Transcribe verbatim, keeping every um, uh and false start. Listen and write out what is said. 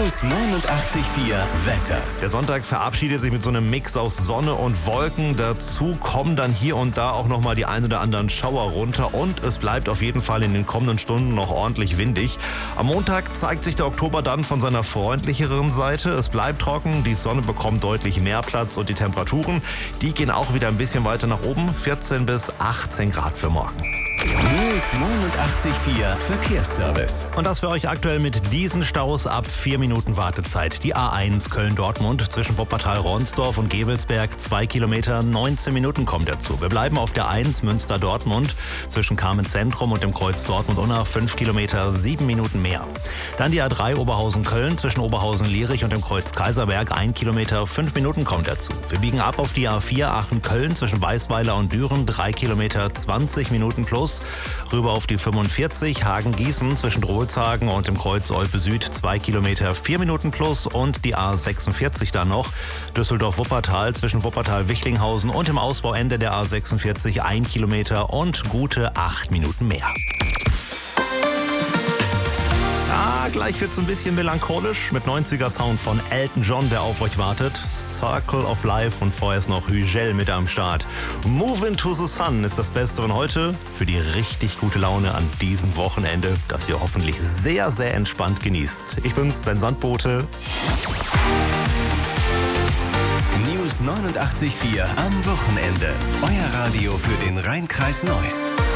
News neunundachtzig Komma vier Wetter. Der Sonntag verabschiedet sich mit so einem Mix aus Sonne und Wolken. Dazu kommen dann hier und da auch nochmal die ein oder anderen Schauer runter. Und es bleibt auf jeden Fall in den kommenden Stunden noch ordentlich windig. Am Montag zeigt sich der Oktober dann von seiner freundlicheren Seite. Es bleibt trocken, die Sonne bekommt deutlich mehr Platz und die Temperaturen, die gehen auch wieder ein bisschen weiter nach oben. vierzehn bis achtzehn Grad für morgen. News neunundachtzig Komma vier Verkehrsservice. Und das für euch aktuell mit diesen Staus ab vier Minuten Wartezeit. Die A eins Köln-Dortmund zwischen Wuppertal-Ronsdorf und Gevelsberg, zwei Kilometer, neunzehn Minuten kommt dazu. Wir bleiben auf der eins Münster-Dortmund zwischen Carmen-Zentrum und dem Kreuz Dortmund-Unna, fünf Kilometer, sieben Minuten mehr. Dann die A drei Oberhausen-Köln zwischen Oberhausen-Lierich und dem Kreuz Kaiserberg, ein Kilometer, fünf Minuten kommt dazu. Wir biegen ab auf die A vier Aachen-Köln zwischen Weißweiler und Düren, drei Kilometer, zwanzig Minuten plus. Rüber auf die fünfundvierzig Hagen-Gießen zwischen Drolshagen und dem Kreuz Olpe Süd, zwei Kilometer, vier Minuten plus. Und die A sechsundvierzig dann noch Düsseldorf-Wuppertal zwischen Wuppertal-Wichlinghausen und dem Ausbauende der A sechsundvierzig, ein Kilometer und gute acht Minuten mehr. Ja, gleich wird's ein bisschen melancholisch mit neunziger Sound von Elton John, der auf euch wartet. Circle of Life und vorher ist noch Hügel mit am Start. Move into the Sun ist das Beste von heute für die richtig gute Laune an diesem Wochenende, das ihr hoffentlich sehr, sehr entspannt genießt. Ich bin's, Sven Sandbote. News neunundachtzig Komma vier am Wochenende. Euer Radio für den Rhein-Kreis Neuss.